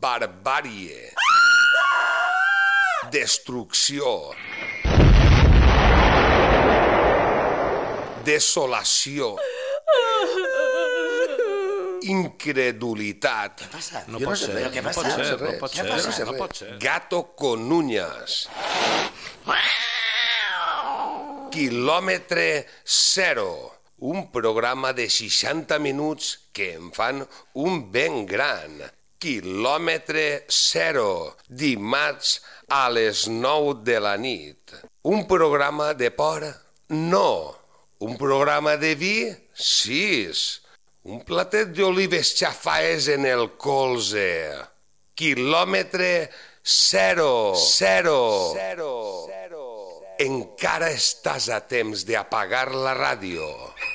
barbàrie, destrucció, desolació, incredulitat. Què passa? No Jo pot sé, ser, però què no passa? pot ser, Què no pot passa? ser, no pot ser. Gato con uñas. Quilòmetre zero. Un programa de 60 minuts que em fan un ben gran. Quilòmetre zero. Dimarts a les 9 de la nit. Un programa de por? No. Un programa de vi? Sí. Un platet d'olives xafaes en el colze. Quilòmetre zero. Encara estàs a temps d'apagar la ràdio.